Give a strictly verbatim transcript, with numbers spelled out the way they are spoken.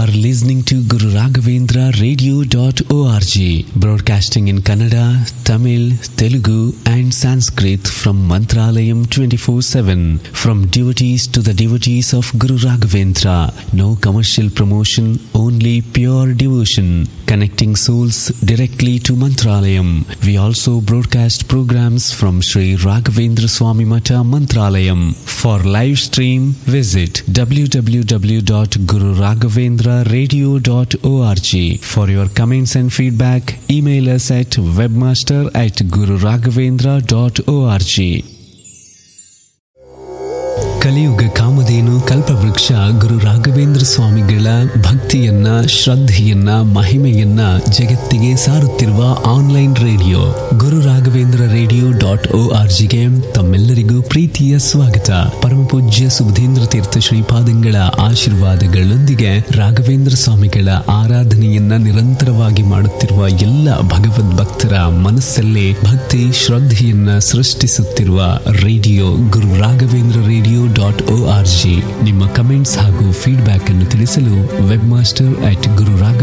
are listening to Guru Raghavendra radio dot org, broadcasting in Kannada, Tamil, Telugu and Sanskrit from Mantralayam twenty-four seven. From devotees to the devotees of Guru Raghavendra. No commercial promotion, only pure devotion. Connecting souls directly to Mantralayam. We also broadcast programs from Sri Raghavendra Swami Mata Mantralayam. For live stream, visit w w w dot guru raghavendra radio dot org. For your comments and feedback, email us at webmaster at guru raghavendra dot org. ಕಲಿಯುಗ ಕಾಮಧೇನು ಕಲ್ಪವೃಕ್ಷ ಗುರು ರಾಘವೇಂದ್ರ ಸ್ವಾಮಿಗಳ ಭಕ್ತಿಯನ್ನ, ಶ್ರದ್ಧೆಯನ್ನ, ಮಹಿಮೆಯನ್ನ ಜಗತ್ತಿಗೆ ಸಾರುತ್ತಿರುವ online radio Guru Raghavendra radio dot O R ಜಿಗೆ ತಮ್ಮೆಲ್ಲರಿಗೂ ಪ್ರೀತಿಯ ಸ್ವಾಗತ. ಪರಮ ಪೂಜ್ಯ ಸುಬುಧೇಂದ್ರ ತೀರ್ಥ ಶ್ರೀಪಾದಂಗಳ ಆಶೀರ್ವಾದಗಳೊಂದಿಗೆ ರಾಘವೇಂದ್ರ ಸ್ವಾಮಿಗಳ ಆರಾಧನೆಯನ್ನ ನಿರಂತರವಾಗಿ ಮಾಡುತ್ತಿರುವ ಎಲ್ಲ ಭಗವದ್ ಭಕ್ತರ ಮನಸ್ಸಲ್ಲೇ ಭಕ್ತಿ ಶ್ರದ್ಧೆಯನ್ನ ಸೃಷ್ಟಿಸುತ್ತಿರುವ radio Guru Raghavendra radio dot O R G. ನಿಮ್ಮ ಕಮೆಂಟ್ಸ್ ಹಾಗೂ ಫೀಡ್ಬ್ಯಾಕ್ ಅನ್ನು ತಿಳಿಸಲು web master at Guru Raghavendra